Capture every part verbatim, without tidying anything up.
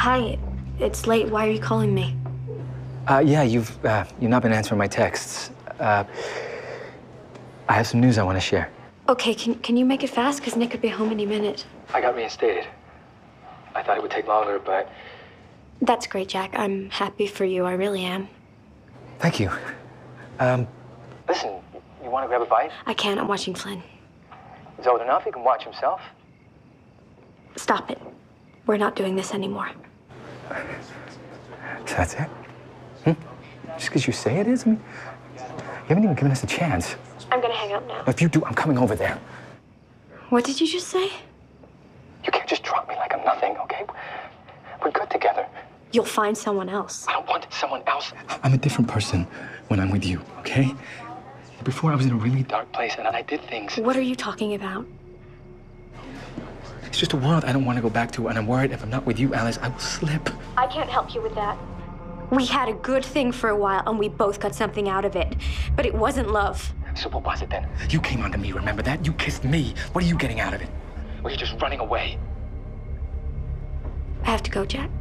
Hi, it's late. Why are you calling me? Uh, yeah, you've uh, you've not been answering my texts. Uh, I have some news I want to share. Okay, can can you make it fast? Because Nick could be home any minute. I got reinstated. I thought it would take longer, but... That's great, Jack. I'm happy for you. I really am. Thank you. Um, listen, you want to grab a bite? I can't. I'm watching Flynn. He's old enough. He can watch himself. Stop it. We're not doing this anymore. So that's it? Hmm? Just because you say it is? I mean, you haven't even given us a chance. I'm gonna hang up now. If you do, I'm coming over there. What did you just say? You can't just drop me like I'm nothing, okay? We're good together. You'll find someone else. I don't want someone else. I'm a different person when I'm with you, okay? Before, I was in a really dark place, and I did things. What are you talking about? It's just a world I don't want to go back to, and I'm worried if I'm not with you, Alice, I will slip. I can't help you with that. We had a good thing for a while, and we both got something out of it. But it wasn't love. So what was it then? You came onto me, remember that? You kissed me. What are you getting out of it? Or are you just running away? I have to go, Jack.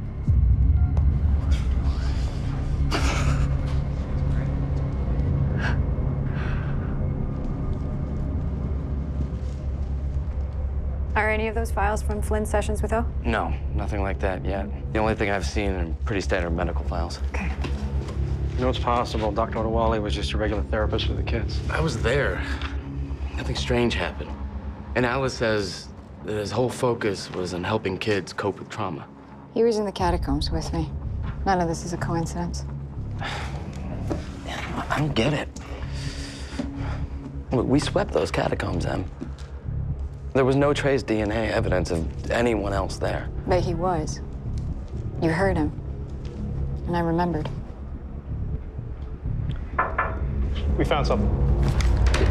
Are any of those files from Flynn's sessions with O? No, nothing like that yet. The only thing I've seen are pretty standard medical files. Okay. You know, it's possible Doctor Odewale was just a regular therapist for the kids. I was there. Nothing strange happened. And Alice says that his whole focus was on helping kids cope with trauma. He was in the catacombs with me. None of this is a coincidence. I don't get it. We swept those catacombs, Em. There was no trace D N A evidence of anyone else there. But he was. You heard him. And I remembered. We found something.